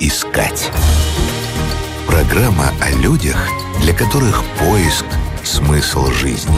искать». Программа о людях, для которых поиск – смысл жизни.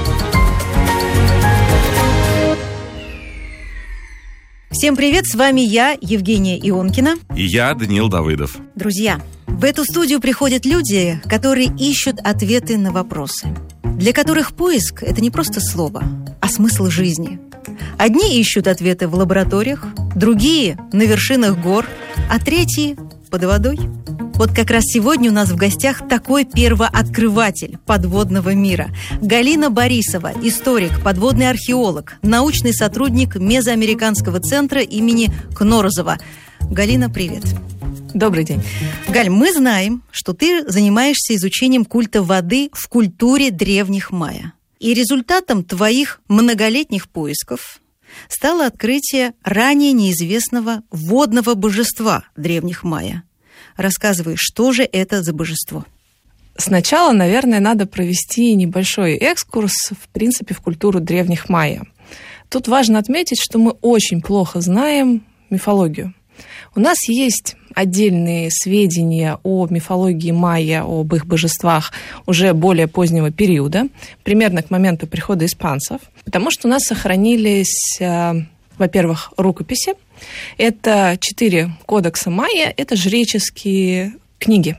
Всем привет, с вами я, Евгения Ионкина. И я, Даниил Давыдов. Друзья, в эту студию приходят люди, которые ищут ответы на вопросы, для которых поиск – это не просто слово, а смысл жизни. Одни ищут ответы в лабораториях, другие – на вершинах гор, а третьи – под водой. Вот как раз сегодня у нас в гостях такой первооткрыватель подводного мира. Галина Борисова, историк, подводный археолог, научный сотрудник Мезоамериканского центра имени Кнорозова. Галина, привет. Добрый день. Галь, мы знаем, что ты занимаешься изучением культа воды в культуре древних майя. И результатом твоих многолетних поисков стало открытие ранее неизвестного водного божества древних майя. Рассказывай, что же это за божество? Сначала, наверное, надо провести небольшой экскурс, в принципе, в культуру древних майя. Тут важно отметить, что мы очень плохо знаем мифологию. У нас есть отдельные сведения о мифологии майя, об их божествах уже более позднего периода, примерно к моменту прихода испанцев, потому что у нас сохранились, во-первых, рукописи. Это 4 кодекса майя, это жреческие книги,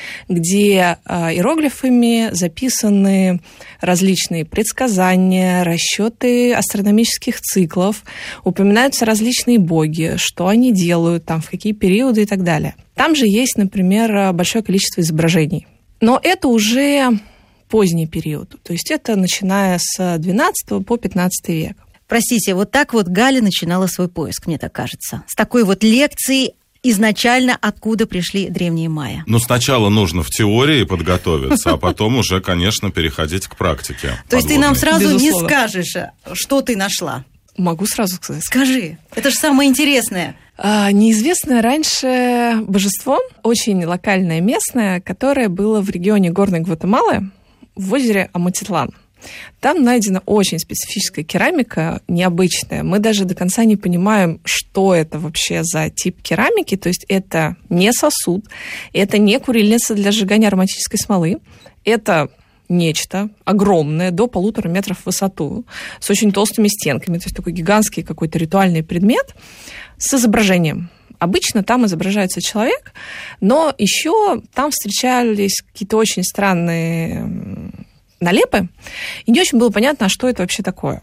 где иероглифами записаны различные предсказания, расчеты астрономических циклов, упоминаются различные боги, что они делают, там, в какие периоды и так далее. Там же есть, например, большое количество изображений. Но это уже поздний период, то есть это начиная с 12 по 15 век. Простите, вот так вот Галя начинала свой поиск, мне так кажется. С такой вот лекцией изначально, откуда пришли древние майя. Ну, сначала нужно в теории подготовиться, а потом уже, конечно, переходить к практике. То есть ты нам сразу не Безусловно. скажешь, что ты нашла? Могу сразу сказать. Скажи, это же самое интересное. Неизвестное раньше божество, очень локальное, местное, которое было в регионе Горной Гватемалы в озере Аматитлан. Там найдена очень специфическая керамика, необычная. Мы даже до конца не понимаем, что это вообще за тип керамики. То есть это не сосуд, это не курильница для сжигания ароматической смолы. Это нечто огромное, до 1,5 метра в высоту, с очень толстыми стенками. То есть такой гигантский какой-то ритуальный предмет с изображением. Обычно там изображается человек, но еще там встречались какие-то очень странные налепы, и не очень было понятно, а что это вообще такое.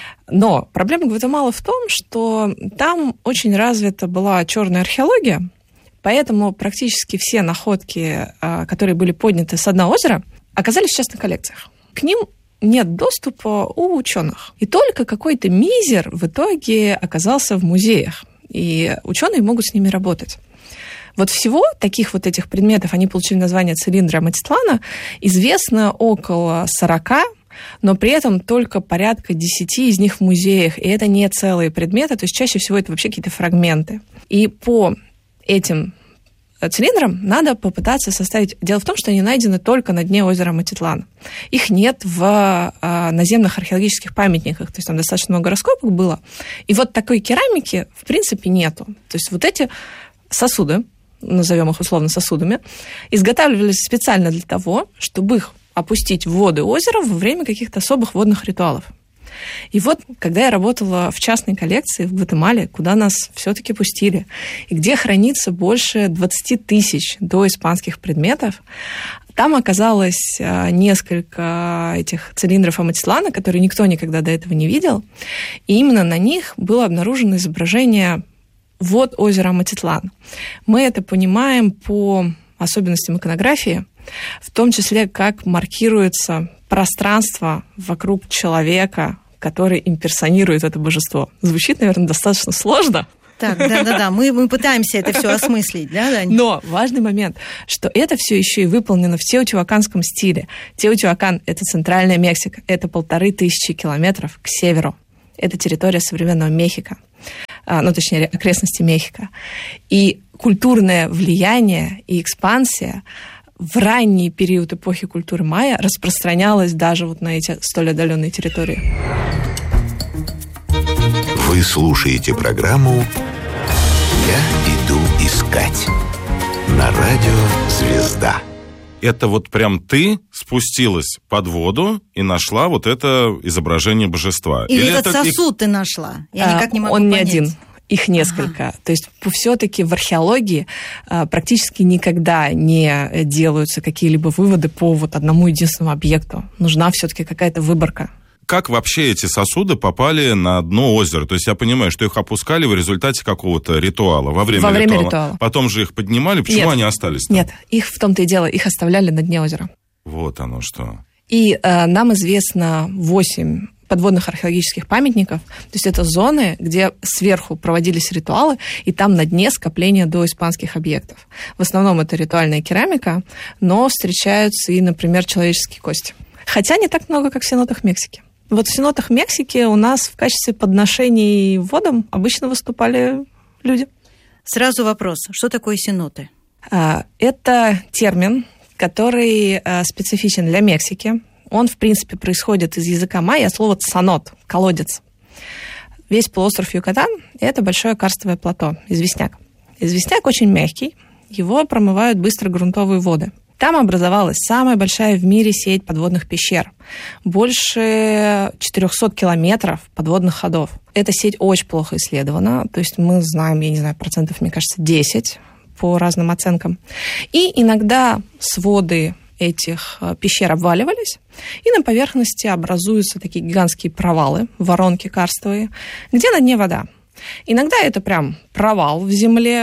Но проблема Гватемалы в том, что там очень развита была черная археология, поэтому практически все находки, которые были подняты с дна озера, оказались в частных коллекциях. К ним нет доступа у ученых. И только какой-то мизер в итоге оказался в музеях, и ученые могут с ними работать. Вот всего таких вот этих предметов, они получили название цилиндра Аматитлана, известно около 40, но при этом только порядка 10 из них в музеях. И это не целые предметы, то есть чаще всего это вообще какие-то фрагменты. И по этим цилиндрам надо попытаться составить... Дело в том, что они найдены только на дне озера Аматитлан. Их нет в наземных археологических памятниках, то есть там достаточно много раскопок было. И вот такой керамики в принципе нету. То есть вот эти сосуды, назовем их условно сосудами, изготавливались специально для того, чтобы их опустить в воды озера во время каких-то особых водных ритуалов. И вот, когда я работала в частной коллекции в Гватемале, куда нас все-таки пустили, и где хранится больше 20 тысяч доиспанских предметов, там оказалось несколько этих цилиндров Аматитлана, которые никто никогда до этого не видел, и именно на них было обнаружено изображение вод озера Аматитлан. Мы это понимаем по особенностям иконографии, в том числе, как маркируется пространство вокруг человека, который имперсонирует это божество. Звучит, наверное, достаточно сложно. Так, да, мы пытаемся это все осмыслить, да, Дань? Но важный момент, что это все еще и выполнено в теотиуаканском стиле. Теотиуакан — это центральная Мексика, это 1500 километров к северу. Это территория современного Мехико, точнее, окрестности Мехико. И культурное влияние и экспансия в ранний период эпохи культуры майя распространялась даже вот на эти столь отдаленные территории. Вы слушаете программу «Я иду искать». на радио «Звезда». Это вот прям ты спустилась под воду и нашла вот это изображение божества? Или этот сосуд ты нашла? Я никак не могу понять. Он понять. не один. Их несколько. Ага. То есть все-таки в археологии практически никогда не делаются какие-либо выводы по вот одному единственному объекту. Нужна все-таки какая-то выборка. Как вообще эти сосуды попали на дно озера? То есть я понимаю, что их опускали в результате какого-то ритуала, во время ритуала. Потом же их поднимали. Почему они остались там? Нет, их в том-то и дело, их оставляли на дне озера. Вот оно что. И нам известно 8 подводных археологических памятников. То есть это зоны, где сверху проводились ритуалы, и там на дне скопление доиспанских объектов. В основном это ритуальная керамика, но встречаются и, например, человеческие кости. Хотя не так много, как в сенотах Мексики. Вот в сенотах Мексики у нас в качестве подношений водам обычно выступали люди. Сразу вопрос. Что такое сеноты? Это термин, который специфичен для Мексики. Он, в принципе, происходит из языка майя от слова «цанот» – колодец. Весь полуостров Юкатан – это большое карстовое плато, известняк. Известняк очень мягкий, его промывают быстро грунтовые воды. Там образовалась самая большая в мире сеть подводных пещер. Больше 400 километров подводных ходов. Эта сеть очень плохо исследована. То есть мы знаем, я не знаю, процентов, мне кажется, 10 по разным оценкам. И иногда своды этих пещер обваливались, и на поверхности образуются такие гигантские провалы, воронки карстовые, где на дне вода. Иногда это прям провал в земле,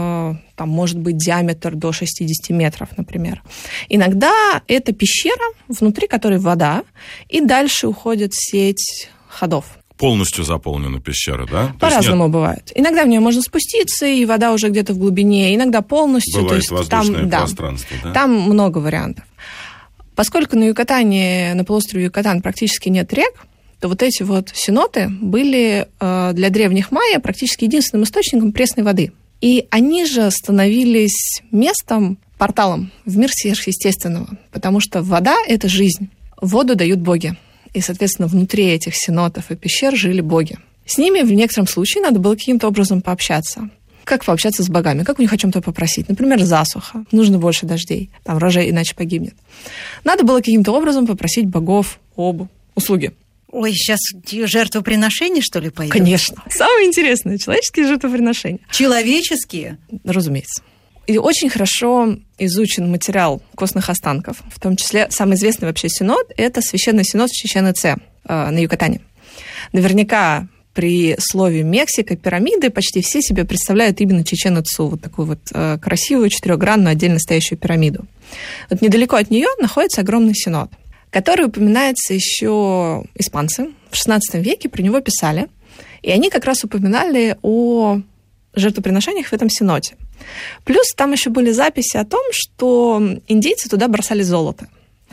там может быть диаметр до 60 метров, например. Иногда это пещера, внутри которой вода, и дальше уходит сеть ходов. Полностью заполнена пещера, да? По-разному бывает. Иногда в нее можно спуститься, и вода уже где-то в глубине, иногда полностью. Бывает то есть воздушное там, пространство, да? Там много вариантов. Поскольку на Юкатане, на полуострове Юкатан практически нет рек, то вот эти вот сеноты были для древних майя практически единственным источником пресной воды. И они же становились местом, порталом в мир сверхъестественного, потому что вода – это жизнь. Воду дают боги. И, соответственно, внутри этих сенотов и пещер жили боги. С ними в некотором случае надо было каким-то образом пообщаться. Как пообщаться с богами? Как у них о чем-то попросить? Например, засуха. Нужно больше дождей. Там урожай иначе погибнет. Надо было каким-то образом попросить богов об услуге. Ой, сейчас жертвоприношения, что ли, пойдут? Конечно. Самое интересное – человеческие жертвоприношения. Человеческие? Разумеется. И очень хорошо изучен материал костных останков. В том числе самый известный вообще сенот – это священный сенот в Чичен-Ице на Юкатане. Наверняка при слове «Мексика», пирамиды почти все себе представляют именно Чичен-Ицу, вот такую вот красивую четырехгранную отдельно стоящую пирамиду. Вот недалеко от нее находится огромный сенот, который упоминается еще испанцы. В XVI веке про него писали, и они как раз упоминали о жертвоприношениях в этом сеноте. Плюс там еще были записи о том, что индейцы туда бросали золото.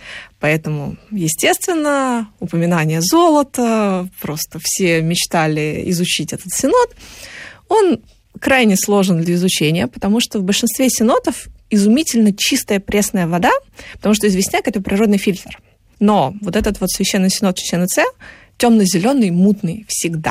Поэтому, естественно, упоминание золота, просто все мечтали изучить этот сенот. Он крайне сложен для изучения, потому что в большинстве сенотов изумительно чистая пресная вода, потому что известняк – это природный фильтр. Но вот этот вот священный сенот Чичен-Ице темно-зеленый, мутный всегда.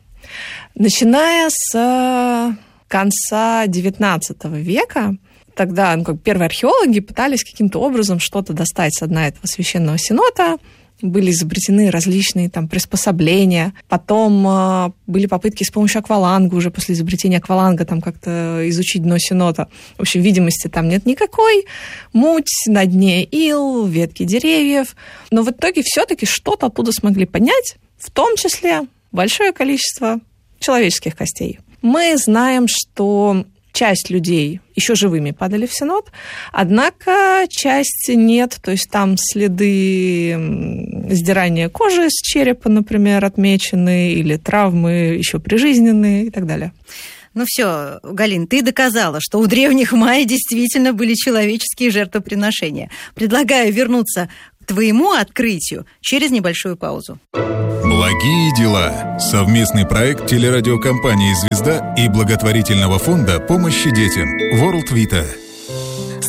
Начиная с конца XIX века, тогда первые археологи пытались каким-то образом что-то достать со дна этого священного сенота. Были изобретены различные там приспособления. Потом были попытки с помощью акваланга, уже после изобретения акваланга, там как-то изучить дно сенота. В общем, видимости там нет никакой. Муть, на дне ил, ветки деревьев. Но в итоге все-таки что-то оттуда смогли поднять, в том числе большое количество человеческих костей. Мы знаем, что часть людей еще живыми падали в сенот, однако часть нет, то есть там следы сдирания кожи с черепа, например, отмечены, или травмы еще прижизненные и так далее. Ну все, Галин, ты доказала, что у древних майя действительно были человеческие жертвоприношения. Предлагаю вернуться к твоему открытию через небольшую паузу. Благие дела. Совместный проект телерадиокомпании «Звезда» и благотворительного фонда помощи детям World Vita.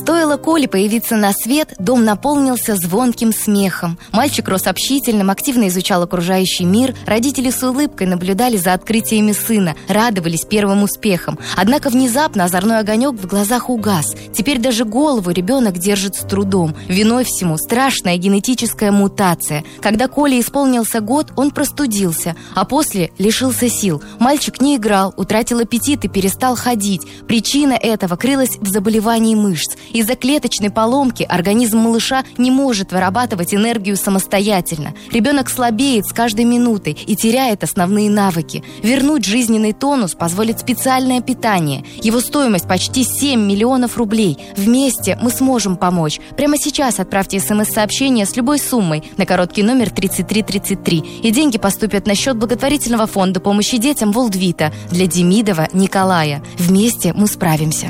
Стоило Коле появиться на свет, дом наполнился звонким смехом. Мальчик рос общительным, активно изучал окружающий мир. Родители с улыбкой наблюдали за открытиями сына, радовались первым успехам. Однако внезапно озорной огонек в глазах угас. Теперь даже голову ребенок держит с трудом. Виной всему страшная генетическая мутация. Когда Коле исполнился год, он простудился, а после лишился сил. Мальчик не играл, утратил аппетит и перестал ходить. Причина этого крылась в заболевании мышц. Из-за клеточной поломки организм малыша не может вырабатывать энергию самостоятельно. Ребенок слабеет с каждой минутой и теряет основные навыки. Вернуть жизненный тонус позволит специальное питание. Его стоимость почти 7 миллионов рублей. Вместе мы сможем помочь. Прямо сейчас отправьте СМС-сообщение с любой суммой на короткий номер 3333. И деньги поступят на счет благотворительного фонда помощи детям Волдвита для Демидова Николая. Вместе мы справимся.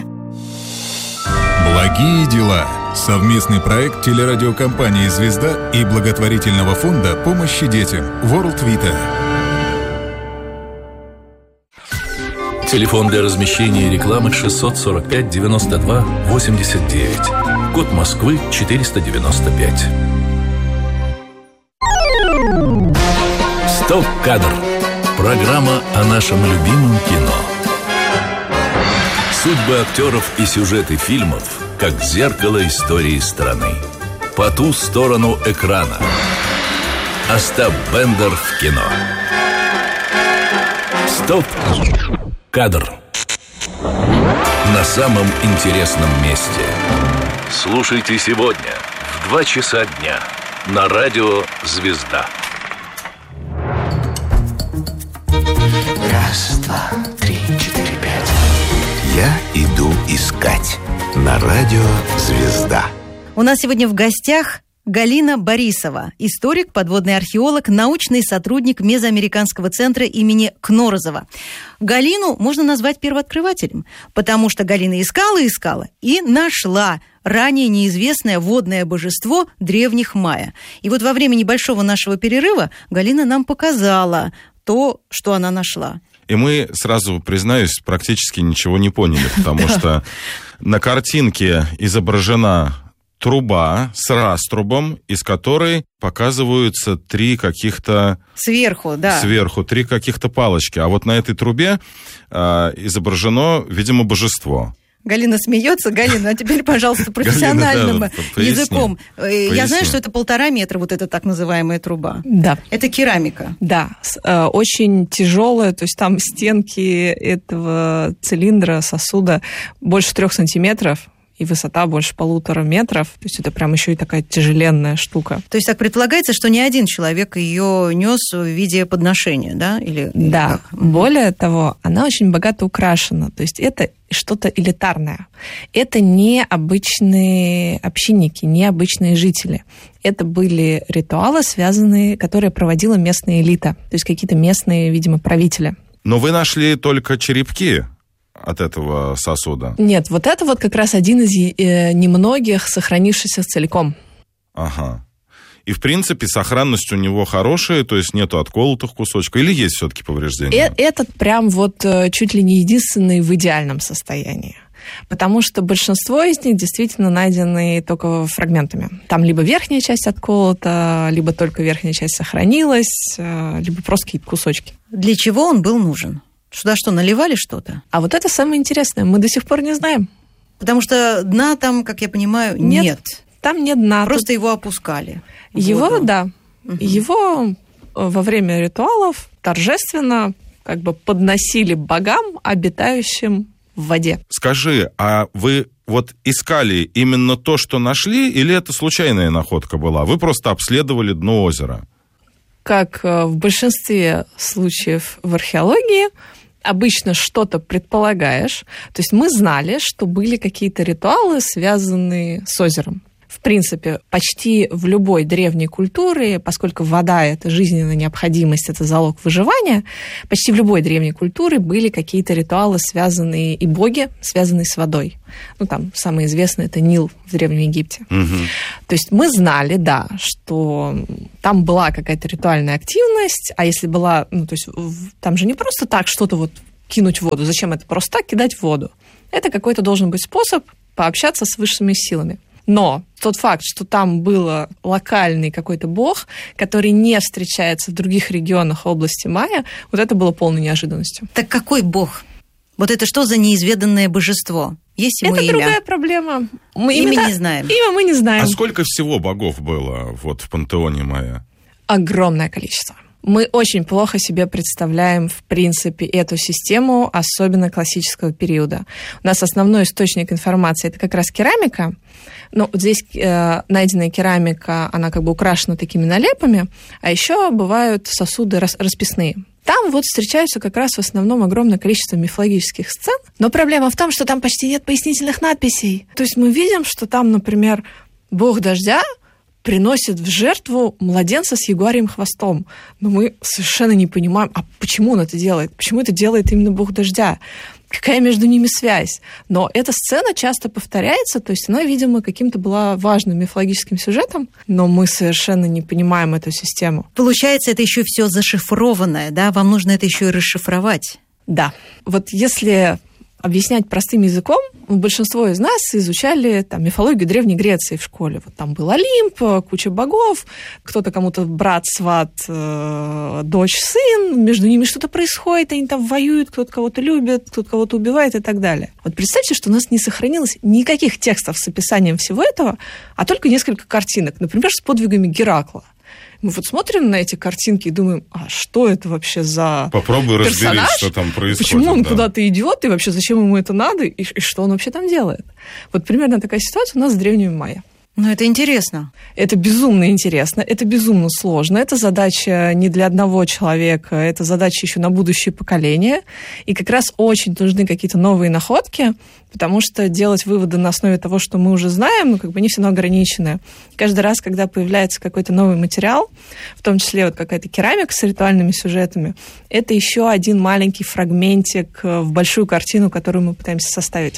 Благие дела. Совместный проект телерадиокомпании «Звезда» и благотворительного фонда помощи детям World Vita. Телефон для размещения рекламы 645 92 89. Код Москвы 495. Стоп-кадр. Программа о нашем любимом кино. Судьбы актеров и сюжеты фильмов, как зеркало истории страны. По ту сторону экрана. Остап Бендер в кино. Стоп-кадр. На самом интересном месте. Слушайте сегодня в 2 часа дня на радио «Звезда». Раз, два, три, 4, 5. Я иду искать на радио «Звезда». У нас сегодня в гостях Галина Борисова, историк, подводный археолог, научный сотрудник Мезоамериканского центра имени Кнорозова. Галину можно назвать первооткрывателем, потому что Галина искала и нашла ранее неизвестное водное божество древних майя. И вот во время небольшого нашего перерыва Галина нам показала то, что она нашла. И мы, сразу признаюсь, практически ничего не поняли, потому что на картинке изображена труба с раструбом, из которой показываются 3 каких-то... Сверху 3 каких-то палочки. А вот на этой трубе изображено, видимо, божество. Галина смеется. Галина, а теперь, пожалуйста, профессиональным языком. Поясни. Я знаю, что это 1,5 метра, вот эта так называемая труба. Да. Это керамика. Да, очень тяжелая, то есть там стенки этого цилиндра, сосуда больше 3 сантиметров. И высота больше 1,5 метров. То есть это прям еще и такая тяжеленная штука. То есть так предполагается, что не один человек ее нес в виде подношения, да? Да. Более того, она очень богато украшена. То есть это что-то элитарное. Это не обычные общинники, не обычные жители. Это были ритуалы, которые проводила местная элита. То есть какие-то местные, видимо, правители. Но вы нашли только черепки от этого сосуда? Нет, вот это вот как раз один из немногих сохранившихся целиком. Ага. И, в принципе, сохранность у него хорошая, то есть нету отколотых кусочков, или есть все-таки повреждения? Этот прям вот чуть ли не единственный в идеальном состоянии. Потому что большинство из них действительно найдены только фрагментами. Там либо верхняя часть отколота, либо только верхняя часть сохранилась, либо просто какие-то кусочки. Для чего он был нужен? Сюда что, наливали что-то? А вот это самое интересное. Мы до сих пор не знаем. Потому что дна там, как я понимаю, нет. Там нет дна. Просто его опускали. Его, да. Угу. Его во время ритуалов торжественно как бы подносили богам, обитающим в воде. Скажи, а вы вот искали именно то, что нашли, или это случайная находка была? Вы просто обследовали дно озера? Как в большинстве случаев в археологии, обычно что-то предполагаешь. То есть мы знали, что были какие-то ритуалы, связанные с озером. В принципе, почти в любой древней культуре, поскольку вода – это жизненная необходимость, это залог выживания, почти в любой древней культуре были какие-то ритуалы, связанные и боги, связанные с водой. Ну, там, самый известный – это Нил в Древнем Египте. Угу. То есть мы знали, да, что там была какая-то ритуальная активность, а если была, ну, то есть там же не просто так что-то вот кинуть в воду. Зачем это просто так кидать в воду? Это какой-то должен быть способ пообщаться с высшими силами. Но тот факт, что там был локальный какой-то бог, который не встречается в других регионах области майя, вот это было полной неожиданностью. Так какой бог? Вот это что за неизведанное божество? Есть ему это имя? Другая проблема. Имя не знаем. Имя мы не знаем. А сколько всего богов было вот в пантеоне майя? Огромное количество. Мы очень плохо себе представляем, в принципе, эту систему, особенно классического периода. У нас основной источник информации – это как раз керамика. Но вот здесь найденная керамика, она как бы украшена такими налепами, а еще бывают сосуды расписные. Там вот встречаются как раз в основном огромное количество мифологических сцен, но проблема в том, что там почти нет пояснительных надписей. То есть мы видим, что там, например, бог дождя приносит в жертву младенца с ягуарьим хвостом. Но мы совершенно не понимаем, а почему он это делает? Почему это делает именно бог дождя? Какая между ними связь? Но эта сцена часто повторяется, то есть она, видимо, каким-то была важным мифологическим сюжетом, но мы совершенно не понимаем эту систему. Получается, это еще все зашифрованное, да? Вам нужно это еще и расшифровать. Да. Вот если объяснять простым языком, большинство из нас изучали там мифологию Древней Греции в школе. Вот там был Олимп, куча богов, кто-то кому-то брат, сват, дочь, сын, между ними что-то происходит, они там воюют, кто-то кого-то любит, кто-то кого-то убивает и так далее. Вот представьте, что у нас не сохранилось никаких текстов с описанием всего этого, а только несколько картинок, например, с подвигами Геракла. Мы вот смотрим на эти картинки и думаем, а что это вообще за Попробуй персонаж? Разберись, что там происходит. Почему он куда-то идет, и вообще зачем ему это надо, и что он вообще там делает? Вот примерно такая ситуация у нас с древними майя. Ну, это интересно. Это безумно интересно, это безумно сложно. Это задача не для одного человека, это задача еще на будущее поколение. И как раз очень нужны какие-то новые находки, потому что делать выводы на основе того, что мы уже знаем, ну, как бы не все равно ограничены. Каждый раз, когда появляется какой-то новый материал, в том числе вот какая-то керамика с ритуальными сюжетами, это еще один маленький фрагментик в большую картину, которую мы пытаемся составить.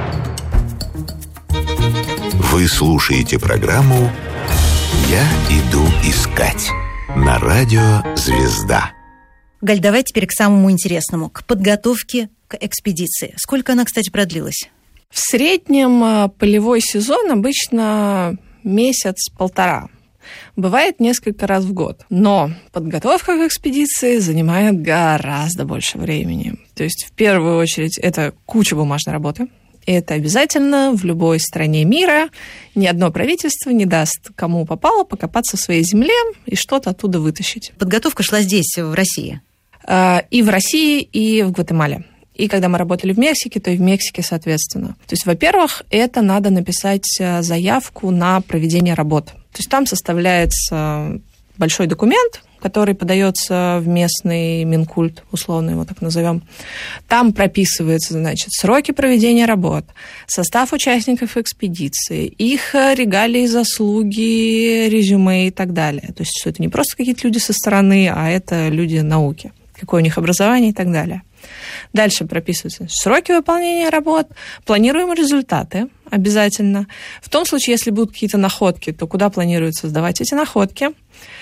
Вы слушаете программу «Я иду искать» на радио «Звезда». Галь, давай теперь к самому интересному, к подготовке к экспедиции. Сколько она, кстати, продлилась? В среднем полевой сезон обычно месяц-полтора. Бывает несколько раз в год. Но подготовка к экспедиции занимает гораздо больше времени. То есть, в первую очередь, это куча бумажной работы. И это обязательно в любой стране мира. Ни одно правительство не даст кому попало покопаться в своей земле и что-то оттуда вытащить. Подготовка шла здесь, в России? И в России, и в Гватемале. И когда мы работали в Мексике, то и в Мексике, соответственно. То есть, во-первых, это надо написать заявку на проведение работ. То есть там составляется большой документ, который подается в местный Минкульт, условно его так назовем. Там прописываются, значит, сроки проведения работ, состав участников экспедиции, их регалии, заслуги, резюме и так далее. То есть, что это не просто какие-то люди со стороны, а это люди науки, какое у них образование и так далее. Дальше прописываются сроки выполнения работ, планируемые результаты обязательно. В том случае, если будут какие-то находки, то куда планируется сдавать эти находки.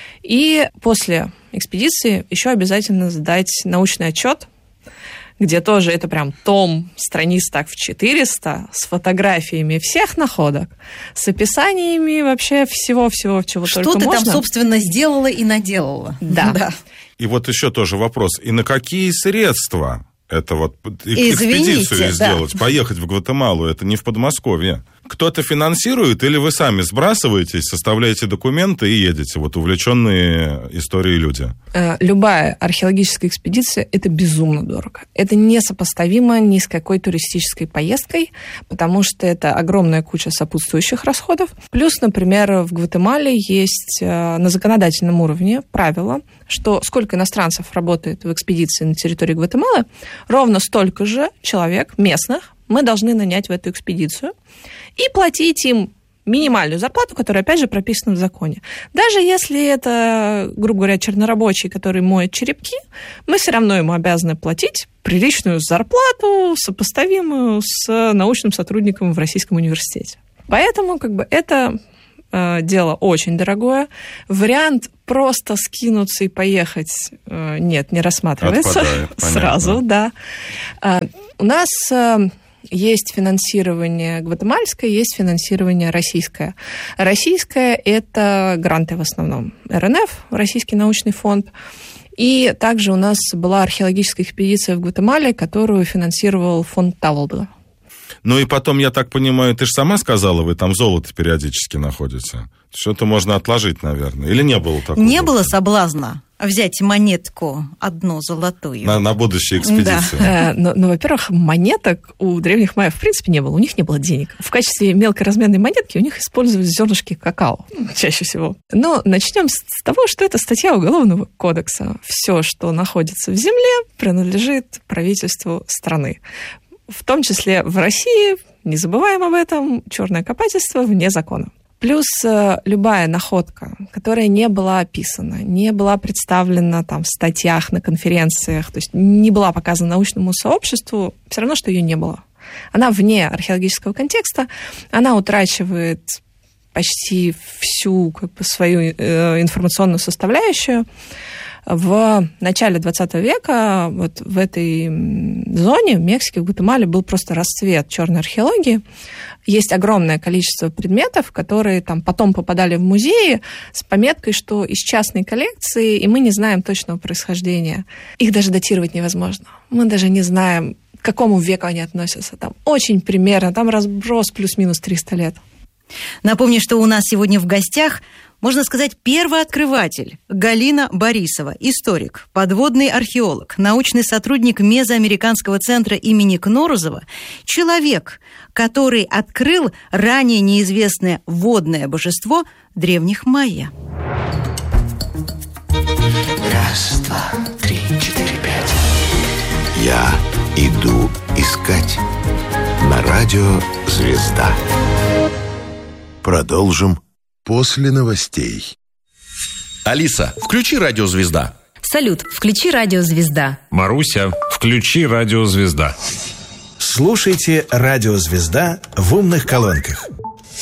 И после экспедиции еще обязательно сдать научный отчет, где тоже это прям том, страниц так в 400, с фотографиями всех находок, с описаниями вообще всего-всего, чего что только можно. Что ты там, собственно, сделала и наделала. Да. И вот еще тоже вопрос. И на какие средства это вот экспедицию сделать, да. Поехать в Гватемалу, это не в Подмосковье. Кто-то финансирует или вы сами сбрасываетесь, составляете документы и едете, вот увлеченные историей люди? Любая археологическая экспедиция – это безумно дорого. Это несопоставимо ни с какой туристической поездкой, потому что это огромная куча сопутствующих расходов. Плюс, например, в Гватемале есть на законодательном уровне правило, что сколько иностранцев работает в экспедиции на территории Гватемалы, ровно столько же человек местных мы должны нанять в эту экспедицию и платить им минимальную зарплату, которая, опять же, прописана в законе. Даже если это, грубо говоря, чернорабочий, который моет черепки, мы все равно ему обязаны платить приличную зарплату, сопоставимую с научным сотрудником в Российском университете. Поэтому как бы это дело очень дорогое. Вариант просто скинуться и поехать нет, не рассматривается. Отпадает, сразу, да. У нас Есть финансирование гватемальское, есть финансирование российское. Российское – это гранты в основном. РНФ, Российский научный фонд. И также у нас была археологическая экспедиция в Гватемале, которую финансировал фонд Талалда. Ну и потом, я так понимаю, ты же сама сказала, вы там золото периодически находите. Что-то можно отложить, наверное. Или не было такого? Не было соблазна взять монетку одну золотую. На будущую экспедицию. Да. Ну, во-первых, монеток у древних майя в принципе не было. У них не было денег. В качестве мелкоразменной монетки у них использовались зернышки какао чаще всего. Но начнем с того, что это статья Уголовного кодекса. Все, что находится в земле, принадлежит правительству страны. В том числе в России, не забываем об этом, черное копательство вне закона. Плюс любая находка, которая не была описана, не была представлена там, в статьях, на конференциях, то есть не была показана научному сообществу, все равно, что ее не было. Она вне археологического контекста, она утрачивает почти всю свою информационную составляющую. В начале 20 века вот в этой зоне, в Мексике, в Гватемале, был просто расцвет черной археологии. Есть огромное количество предметов, которые там потом попадали в музеи с пометкой, что из частной коллекции, и мы не знаем точного происхождения. Их даже датировать невозможно. Мы даже не знаем, к какому веку они относятся. Там очень примерно, там разброс плюс-минус 300 лет. Напомню, что у нас сегодня в гостях, можно сказать, первооткрыватель Галина Борисова, историк, подводный археолог, научный сотрудник Мезоамериканского центра имени Кнорозова, человек, который открыл ранее неизвестное водное божество древних майя. 1, 2, 3, 4, 5. Я иду искать. На радио «Звезда». Продолжим после новостей. Алиса, включи радио «Звезда». Салют, включи радио «Звезда». Маруся, включи радио «Звезда». Слушайте радио «Звезда» в умных колонках.